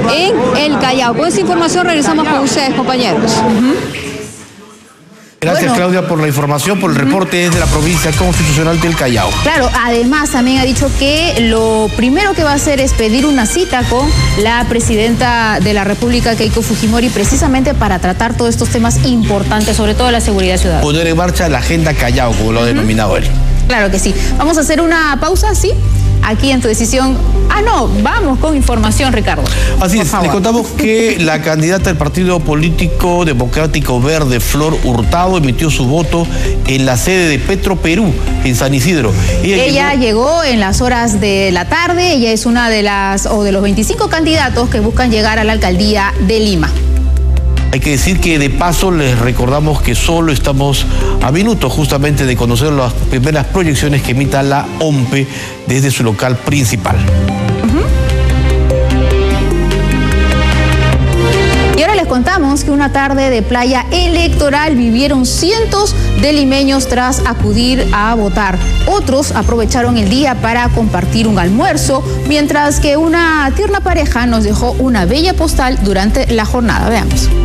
en el Callao. Con esta información regresamos con ustedes, compañeros. Gracias, Claudia, por la información, por el reporte desde la provincia constitucional del Callao. Claro, además también ha dicho que lo primero que va a hacer es pedir una cita con la presidenta de la República, Keiko Fujimori, precisamente para tratar todos estos temas importantes, sobre todo la seguridad ciudadana. Poner en marcha la agenda Callao, como lo ha denominado él. Claro que sí. Vamos a hacer una pausa, ¿sí? Aquí en Tu Decisión. Vamos con información, Ricardo. Así es, le contamos que la candidata del Partido Político Democrático Verde, Flor Hurtado, emitió su voto en la sede de Petroperú, en San Isidro. Ella llegó en las horas de la tarde. Ella es una de los 25 candidatos que buscan llegar a la alcaldía de Lima. Hay que decir que de paso les recordamos que solo estamos a minutos justamente de conocer las primeras proyecciones que emita la OMPE desde su local principal. Y ahora les contamos que una tarde de playa electoral vivieron cientos de limeños tras acudir a votar. Otros aprovecharon el día para compartir un almuerzo, mientras que una tierna pareja nos dejó una bella postal durante la jornada. Veamos.